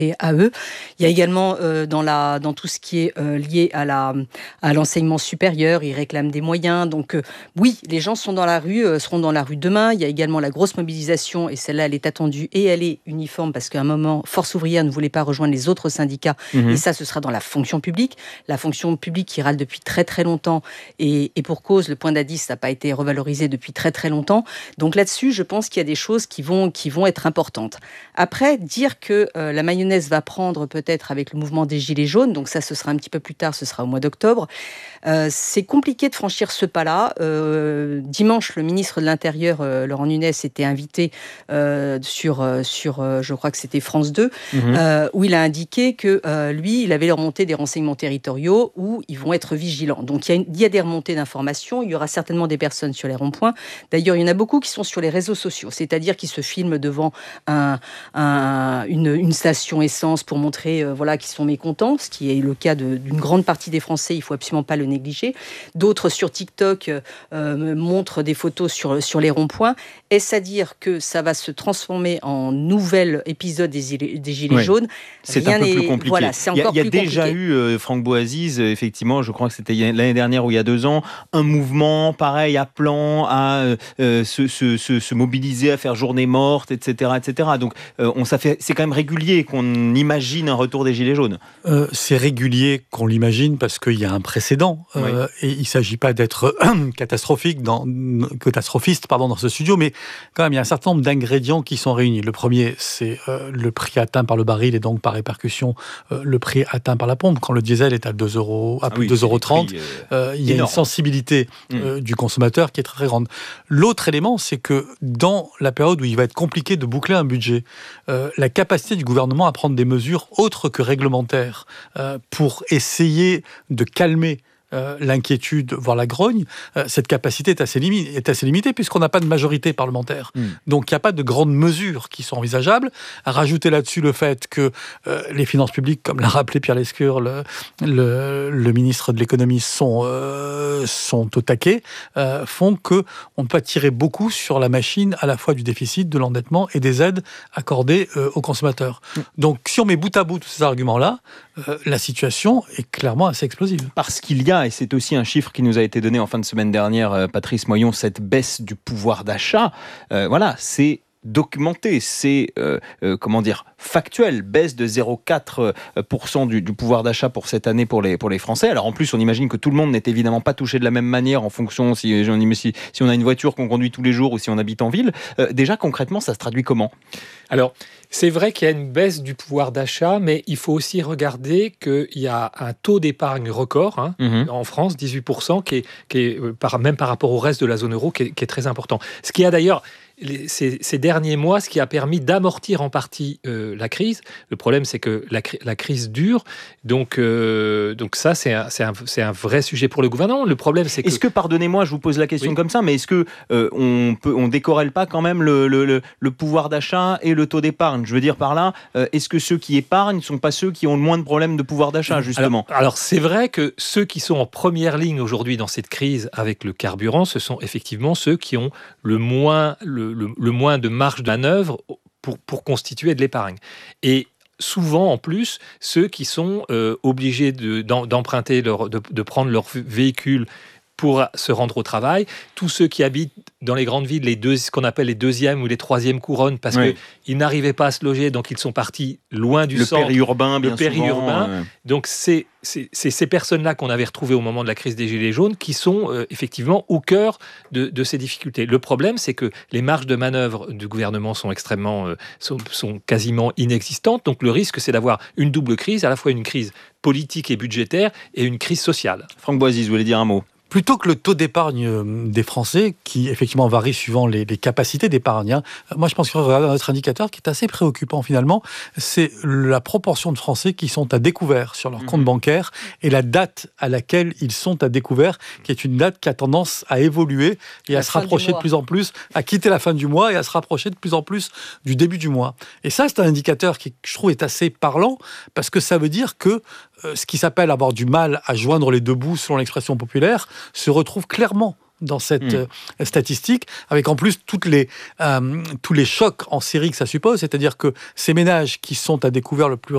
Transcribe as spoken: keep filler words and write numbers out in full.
et à eux. Il y a également euh, dans, la, dans tout ce qui est euh, lié à, la, à l'enseignement supérieur, ils réclament des moyens. Donc euh, oui, les gens sont dans la rue, euh, seront dans la rue demain. Il y a également la grosse mobilisation, et celle-là, elle est attendue et elle est uniforme parce qu'à un moment, Force ouvrière ne voulait pas rejoindre les autres syndicats. Mmh. Et ça, ce sera dans la fonction publique. La fonction publique qui râle depuis très très longtemps, et, et pour cause, le point d'indice n'a pas été revalorisé depuis très très longtemps. Donc là-dessus, je pense qu'il y a des choses qui vont, qui vont être importantes. Après, dire que euh, la mayonnaise va prendre peut-être avec le mouvement des Gilets jaunes, donc ça ce sera un petit peu plus tard, ce sera au mois d'octobre. Euh, c'est compliqué de franchir ce pas-là. Euh, dimanche, le ministre de l'Intérieur, euh, Laurent Nunez, était invité euh, sur, euh, sur euh, je crois que c'était France deux, mmh. euh, où il a indiqué que euh, lui, il avait les remontées des renseignements territoriaux où ils vont être vigilants. Donc il y a, une, il y a des remontées d'informations, il y aura certainement des personnes sur les ronds-points. D'ailleurs, il y en a beaucoup qui sont sur les réseaux sociaux, c'est-à-dire qui se filment devant un, un, une, une station essence pour montrer euh, voilà, qu'ils sont mécontents, ce qui est le cas de, d'une grande partie des Français, il ne faut absolument pas le négliger. D'autres sur TikTok euh, montrent des photos sur, sur les ronds-points. Est-ce à dire que ça va se transformer en nouvel épisode des, des Gilets oui. jaunes ? C'est Rien un peu n'est... plus compliqué. Voilà, c'est encore il y a, plus il y a déjà compliqué. eu, euh, Franck Boaziz, euh, effectivement, je crois que c'était l'année dernière ou il y a deux ans, un mouvement pareil appelant à euh, se, se, se, se mobiliser, à faire journée morte, et cetera et cetera. Donc euh, on, ça fait, c'est quand même régulier qu'on imagine un retour des Gilets jaunes. Euh, c'est régulier qu'on l'imagine parce qu'il y a un précédent. Euh, oui. Et il ne s'agit pas d'être catastrophique dans, catastrophiste pardon, dans ce studio, mais quand même, il y a un certain nombre d'ingrédients qui sont réunis. Le premier, c'est euh, le prix atteint par le baril et donc par répercussion, euh, le prix atteint par la pompe. Quand le diesel est à deux euros, à plus de ah oui, deux euros trente, euh, il y a énorme. Une sensibilité euh, mmh. du consommateur qui est très, très grande. L'autre élément, c'est que dans la période où il va être compliqué de boucler un budget, euh, la capacité du gouvernement à prendre des mesures autres que réglementaires euh, pour essayer de calmer Euh, l'inquiétude, voire la grogne, euh, cette capacité est assez, limi- est assez limitée puisqu'on n'a pas de majorité parlementaire. Mmh. Donc il n'y a pas de grandes mesures qui sont envisageables. À rajouter là-dessus le fait que euh, les finances publiques, comme l'a rappelé Pierre Lescure, le, le, le ministre de l'économie, sont, euh, sont au taquet, euh, font qu'on peut tirer beaucoup sur la machine à la fois du déficit, de l'endettement et des aides accordées euh, aux consommateurs. Mmh. Donc si on met bout à bout tous ces arguments-là, euh, la situation est clairement assez explosive. Parce qu'il y a, et c'est aussi un chiffre qui nous a été donné en fin de semaine dernière, euh, Patrice Moyon, cette baisse du pouvoir d'achat, euh, voilà, c'est documenté, c'est euh, euh, comment dire, factuel, baisse de zéro virgule quatre pour cent du, du pouvoir d'achat pour cette année pour les, pour les Français. Alors en plus, on imagine que tout le monde n'est évidemment pas touché de la même manière en fonction si, si, si on a une voiture qu'on conduit tous les jours ou si on habite en ville. Euh, déjà, concrètement, ça se traduit comment ? Alors, c'est vrai qu'il y a une baisse du pouvoir d'achat, mais il faut aussi regarder qu'il y a un taux d'épargne record hein, mmh. en France, dix-huit pour cent, qui est, qui est par, même par rapport au reste de la zone euro, qui est, qui est très important. Ce qui a d'ailleurs, les, ces, ces derniers mois, ce qui a permis d'amortir en partie euh, la crise. Le problème, c'est que la, la crise dure, donc, euh, donc ça, c'est un, c'est, un, c'est un vrai sujet pour le gouvernement. Le problème, c'est que... Est-ce que, pardonnez-moi, je vous pose la question oui. comme ça, mais est-ce que euh, on peut, on décorrèle pas quand même le, le, le, le pouvoir d'achat et le taux d'épargne ? Je veux dire par là, euh, est-ce que ceux qui épargnent ne sont pas ceux qui ont le moins de problèmes de pouvoir d'achat, justement ? alors, alors, c'est vrai que ceux qui sont en première ligne aujourd'hui dans cette crise avec le carburant, ce sont effectivement ceux qui ont le moins, le, le, le moins de marge de manœuvre pour, pour constituer de l'épargne. Et souvent, en plus, ceux qui sont euh, obligés de, d'emprunter, leur, de, de prendre leur véhicule pour se rendre au travail, tous ceux qui habitent dans les grandes villes, les deux, ce qu'on appelle les deuxièmes ou les troisièmes couronnes, parce oui. qu'ils n'arrivaient pas à se loger, donc ils sont partis loin du le centre. Périurbain, bien le périurbain, souvent. Ouais. Donc c'est, c'est, c'est ces personnes-là qu'on avait retrouvées au moment de la crise des Gilets jaunes qui sont euh, effectivement au cœur de, de ces difficultés. Le problème, c'est que les marges de manœuvre du gouvernement sont extrêmement, euh, sont, sont quasiment inexistantes. Donc le risque, c'est d'avoir une double crise, à la fois une crise politique et budgétaire et une crise sociale. Franck Boaziz, vous voulez dire un mot ? Plutôt que le taux d'épargne des Français, qui effectivement varie suivant les, les capacités d'épargne, hein, moi je pense qu'il faut regarder un autre indicateur qui est assez préoccupant finalement, c'est la proportion de Français qui sont à découvert sur leur mmh. compte bancaire et la date à laquelle ils sont à découvert, qui est une date qui a tendance à évoluer et la à se rapprocher de plus en plus, à quitter la fin du mois et à se rapprocher de plus en plus du début du mois. Et ça, c'est un indicateur qui, je trouve, est assez parlant, parce que ça veut dire que euh, ce qui s'appelle avoir du mal à joindre les deux bouts, selon l'expression populaire, se retrouve clairement dans cette mmh. euh, statistique, avec en plus toutes les, euh, tous les chocs en série que ça suppose, c'est-à-dire que ces ménages qui sont à découvert le plus